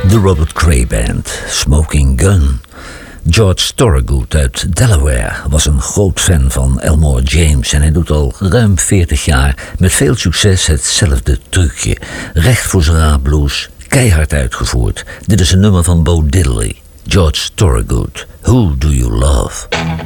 De Robert Cray Band, Smoking Gun. George Thorogood uit Delaware was een groot fan van Elmore James en hij doet al ruim 40 jaar met veel succes hetzelfde trucje. Recht voor zijn raap blues, keihard uitgevoerd. Dit is een nummer van Bo Diddley, George Thorogood, Who Do You Love?